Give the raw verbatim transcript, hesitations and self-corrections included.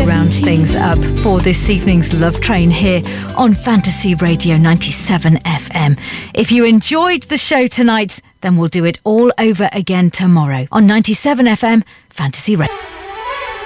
round things up for this evening's Love Train here on Fantasy Radio ninety-seven F M. If you enjoyed the show tonight, then we'll do it all over again tomorrow on ninety-seven F M Fantasy Radio.